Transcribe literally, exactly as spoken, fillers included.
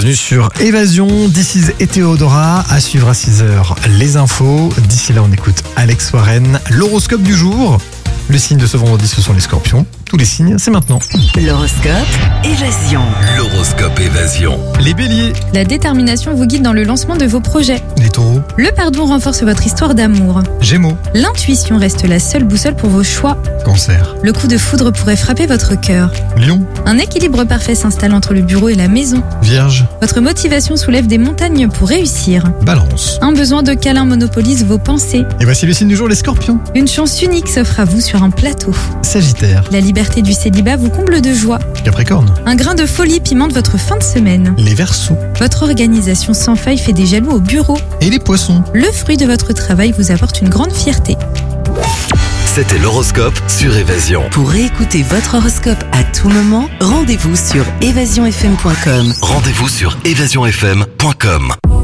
bienvenue sur Évasion, This is et Théodora. À suivre à six heures, les infos. D'ici là, on écoute Alex Warren. L'horoscope du jour. Le signe de ce vendredi, ce sont les scorpions. Tous les signes, c'est maintenant. L'horoscope Évasion. L'horoscope Évasion. Les béliers, La détermination vous guide dans le lancement de vos projets. les taureaux, Le pardon renforce votre histoire d'amour. gémeaux, L'intuition reste la seule boussole pour vos choix. cancer, Le coup de foudre pourrait frapper votre cœur. lion, Un équilibre parfait s'installe entre le bureau et la maison. vierge, Votre motivation soulève des montagnes pour réussir. balance. Un besoin de câlin monopolise vos pensées. Et voici le signe du jour, les scorpions. Une chance unique s'offre à vous sur un plateau. Sagittaire, La liberté du célibat vous comble de joie. capricorne, Un grain de folie pimente votre fin de semaine. les verseaux Votre organisation sans faille fait des jaloux au bureau. et les poissons. Le fruit de votre travail vous apporte une grande fierté. C'était l'horoscope sur Évasion. Pour réécouter votre horoscope à tout moment, rendez-vous sur évasion f m point com. Rendez-vous sur évasion f m point com.